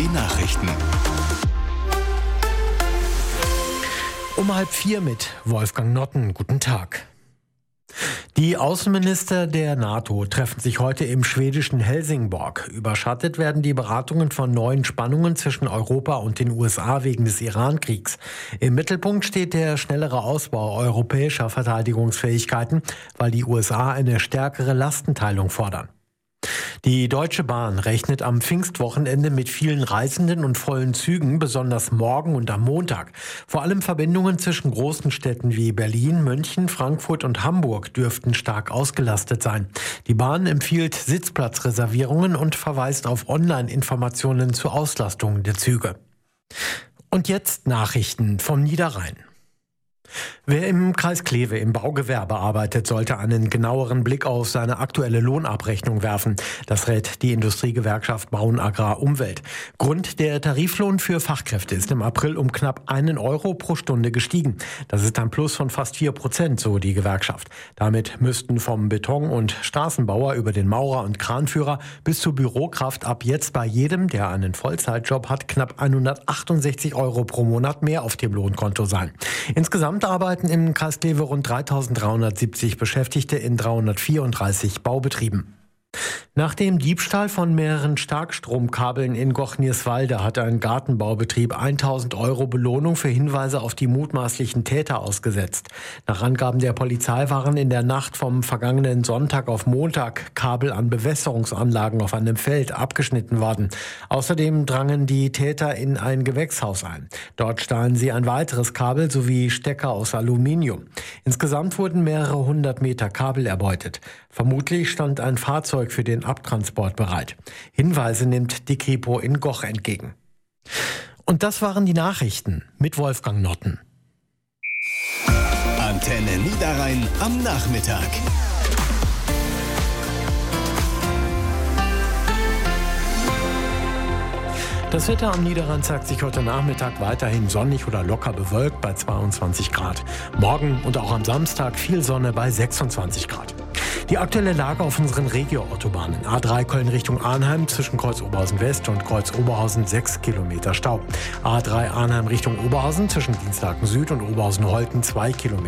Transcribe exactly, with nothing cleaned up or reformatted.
Nachrichten. Um halb vier mit Wolfgang Notten. Guten Tag. Die Außenminister der NATO treffen sich heute im schwedischen Helsingborg. Überschattet werden die Beratungen von neuen Spannungen zwischen Europa und den U S A wegen des Iran-Kriegs. Im Mittelpunkt steht der schnellere Ausbau europäischer Verteidigungsfähigkeiten, weil die U S A eine stärkere Lastenteilung fordern. Die Deutsche Bahn rechnet am Pfingstwochenende mit vielen Reisenden und vollen Zügen, besonders morgen und am Montag. Vor allem Verbindungen zwischen großen Städten wie Berlin, München, Frankfurt und Hamburg dürften stark ausgelastet sein. Die Bahn empfiehlt Sitzplatzreservierungen und verweist auf Online-Informationen zur Auslastung der Züge. Und jetzt Nachrichten vom Niederrhein. Wer im Kreis Kleve im Baugewerbe arbeitet, sollte einen genaueren Blick auf seine aktuelle Lohnabrechnung werfen. Das rät die Industriegewerkschaft Bauen Agrar Umwelt. Grund: der Tariflohn für Fachkräfte ist im April um knapp einen Euro pro Stunde gestiegen. Das ist ein Plus von fast vier Prozent, so die Gewerkschaft. Damit müssten vom Beton- und Straßenbauer über den Maurer und Kranführer bis zur Bürokraft ab jetzt bei jedem, der einen Vollzeitjob hat, knapp hundertachtundsechzig Euro pro Monat mehr auf dem Lohnkonto sein. Insgesamt arbeiten im Kreis Kleve rund dreitausenddreihundertsiebzig Beschäftigte in dreihundertvierunddreißig Baubetrieben. Nach dem Diebstahl von mehreren Starkstromkabeln in Gochnierswalde hat ein Gartenbaubetrieb tausend Euro Belohnung für Hinweise auf die mutmaßlichen Täter ausgesetzt. Nach Angaben der Polizei waren in der Nacht vom vergangenen Sonntag auf Montag Kabel an Bewässerungsanlagen auf einem Feld abgeschnitten worden. Außerdem drangen die Täter in ein Gewächshaus ein. Dort stahlen sie ein weiteres Kabel sowie Stecker aus Aluminium. Insgesamt wurden mehrere hundert Meter Kabel erbeutet. Vermutlich stand ein Fahrzeug für den Abtransport bereit. Hinweise nimmt die Kripo in Goch entgegen. Und das waren die Nachrichten mit Wolfgang Notten. Antenne Niederrhein am Nachmittag. Das Wetter am Niederrhein zeigt sich heute Nachmittag weiterhin sonnig oder locker bewölkt bei zweiundzwanzig Grad. Morgen und auch am Samstag viel Sonne bei sechsundzwanzig Grad. Die aktuelle Lage auf unseren Regio-Autobahnen. A drei Köln Richtung Arnheim zwischen Kreuz Oberhausen West und Kreuz Oberhausen sechs Kilometer Stau. A drei Arnheim Richtung Oberhausen zwischen Dienstlaken Süd und Oberhausen Holten zwei Kilometer.